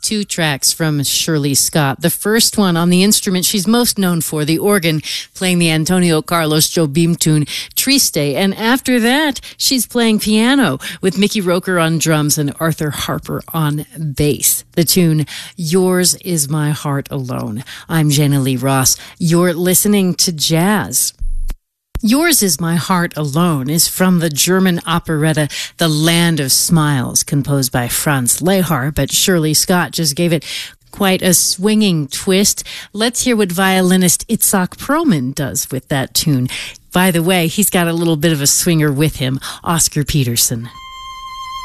two tracks from Shirley Scott. The first one on the instrument she's most known for, the organ, playing the Antonio Carlos Jobim tune, Triste. And after that, she's playing piano with Mickey Roker on drums and Arthur Harper on bass. The tune, Yours Is My Heart Alone. I'm Jana Lee Ross. You're listening to Jazz. Yours Is My Heart Alone is from the German operetta The Land of Smiles, composed by Franz Lehar, but Shirley Scott just gave it quite a swinging twist. Let's hear what violinist Itzhak Perlman does with that tune. By the way, he's got a little bit of a swinger with him, Oscar Peterson.